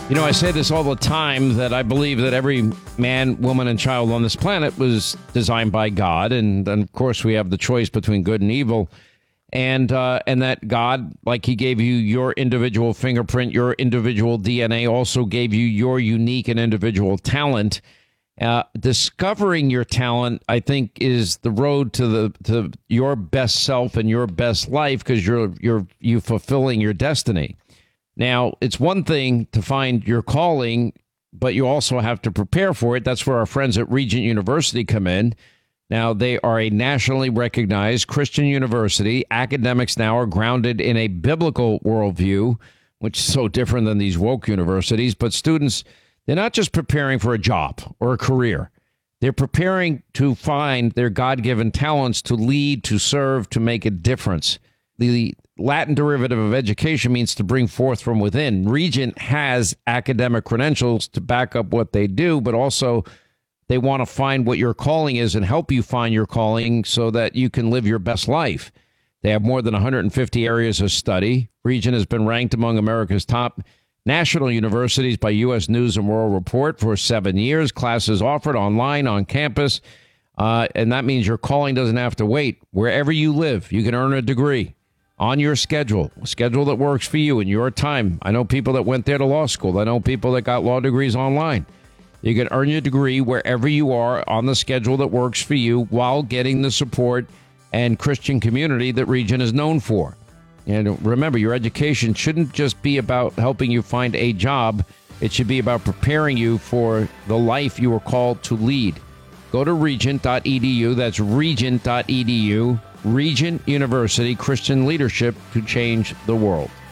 You know, I say this all the time, that I believe that every man, woman, and child on this planet was designed by God. And of course, we have the choice between good and evil. And that God, like he gave you your individual fingerprint, your individual DNA, also gave you your unique and individual talent. Discovering your talent, I think, is the road to your best self and your best life, because you're fulfilling your destiny. Now, it's one thing to find your calling, but you also have to prepare for it. That's where our friends at Regent University come in. Now, they are a nationally recognized Christian university. Academics now are grounded in a biblical worldview, which is so different than these woke universities. But students, they're not just preparing for a job or a career. They're preparing to find their God-given talents to lead, to serve, to make a difference. The Latin derivative of education means to bring forth from within. Regent has academic credentials to back up what they do, but also they want to find what your calling is and help you find your calling so that you can live your best life. They have more than 150 areas of study. Regent has been ranked among America's top national universities by U.S. News and World Report for 7 years. Classes offered online, on campus, and that means your calling doesn't have to wait. Wherever you live, you can earn a degree on your schedule, a schedule that works for you in your time. I know people that went there to law school. I know people that got law degrees online. You can earn your degree wherever you are on the schedule that works for you, while getting the support and Christian community that Regent is known for. And remember, your education shouldn't just be about helping you find a job. It should be about preparing you for the life you were called to lead. Go to regent.edu. That's regent.edu. Regent University, Christian leadership to change the world.